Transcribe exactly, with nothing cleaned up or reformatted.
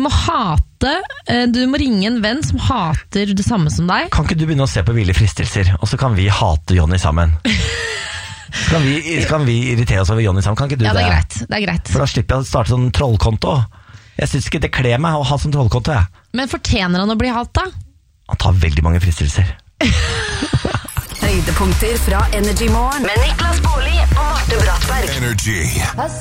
må hate Du må ringe en venn som hater det samme som deg. Kan ikke du begynne å se på Ville fristelser, og så kan vi hate Johnny sammen? Så kan vi, kan vi irritere oss over Johnny sammen? Kan ikke du ja, det er det? greit, det er greit. For da slipper jeg å starte sånn trollkonto. Jeg synes ikke det kler meg å ha sånn trollkonto, jeg. Men fortjener han å bli hata? Han tar veldig mange fristelser. Høydepunkter fra Energy Morgen med Niklas Baarli og Marte Brattberg. Energy.